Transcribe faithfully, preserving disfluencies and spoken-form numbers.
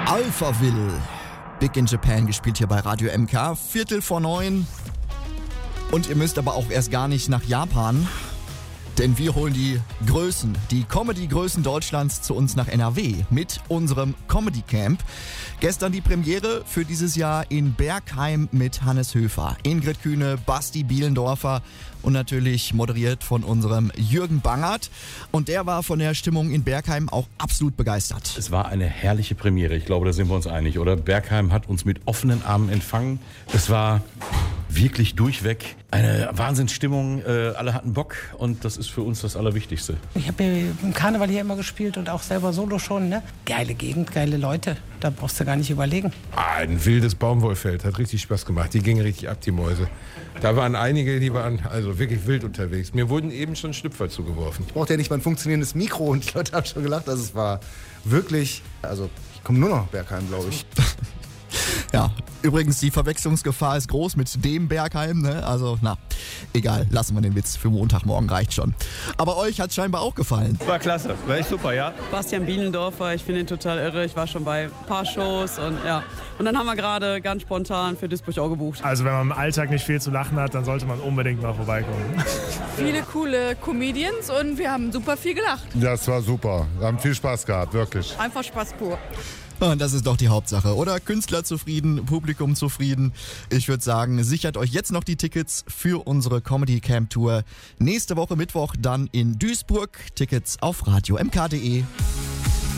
Alphaville, Big in Japan, gespielt hier bei Radio M K, Viertel vor neun. Und ihr müsst aber auch erst gar nicht nach Japan, denn wir holen die Größen, die Comedy-Größen Deutschlands zu uns nach N R W mit unserem Comedy Camp. Gestern die Premiere für dieses Jahr in Bergheim mit Hannes Höfer, Ingrid Kühne, Basti Bielendorfer und natürlich moderiert von unserem Jürgen Bangert. Und der war von der Stimmung in Bergheim auch absolut begeistert. Es war eine herrliche Premiere, ich glaube, da sind wir uns einig, oder? Bergheim hat uns mit offenen Armen empfangen. Es war wirklich durchweg eine Wahnsinnsstimmung, äh, alle hatten Bock und das ist für uns das Allerwichtigste. Ich habe ja im Karneval hier immer gespielt und auch selber solo schon, ne? Geile Gegend, geile Leute, da brauchst du gar nicht überlegen. Ein wildes Baumwollfeld, hat richtig Spaß gemacht, die gingen richtig ab, die Mäuse. Da waren einige, die waren also wirklich wild unterwegs. Mir wurden eben schon Schlüpfer zugeworfen. Ich brauchte ja nicht mal ein funktionierendes Mikro und die Leute haben schon gelacht, also es war wirklich, also ich komme nur noch nach Bergheim, glaube ich. Ja, übrigens, die Verwechslungsgefahr ist groß mit dem Bergheim, ne? Also, na, egal, lassen wir den Witz für Montagmorgen, reicht schon. Aber euch hat scheinbar auch gefallen. War klasse, war echt super, ja. Bastian Bielendorfer, ich finde ihn total irre. Ich war schon bei ein paar Shows und ja. Und dann haben wir gerade ganz spontan für Duisburg auch gebucht. Also wenn man im Alltag nicht viel zu lachen hat, dann sollte man unbedingt mal vorbeikommen. Viele coole Comedians und wir haben super viel gelacht. Das war super, wir haben viel Spaß gehabt, wirklich. Einfach Spaß pur. Und das ist doch die Hauptsache, oder? Künstler zufrieden, Publikum zufrieden. Ich würde sagen, sichert euch jetzt noch die Tickets für unsere Comedy Camp Tour. Nächste Woche Mittwoch dann in Duisburg. Tickets auf radio m k punkt d e.